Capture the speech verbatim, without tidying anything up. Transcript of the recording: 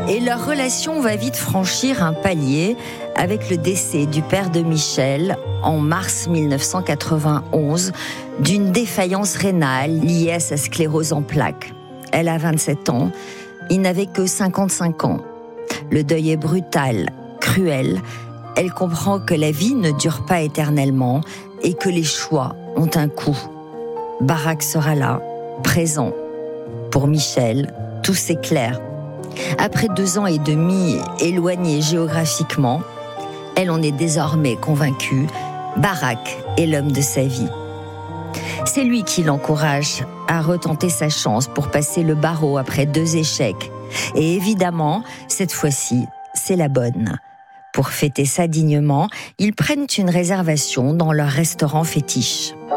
Et leur relation va vite franchir un palier avec le décès du père de Michel en mars mille neuf cent quatre-vingt-onze d'une défaillance rénale liée à sa sclérose en plaques. Elle a vingt-sept ans, il n'avait que cinquante-cinq ans. Le deuil est brutal, cruel. Elle comprend que la vie ne dure pas éternellement et que les choix ont un coût. Barak sera là, présent. Pour Michel, tout s'éclaire. Après deux ans et demi éloignés géographiquement, elle en est désormais convaincue, Barak est l'homme de sa vie. C'est lui qui l'encourage à retenter sa chance pour passer le barreau après deux échecs. Et évidemment, cette fois-ci, c'est la bonne. Pour fêter ça dignement, ils prennent une réservation dans leur restaurant fétiche.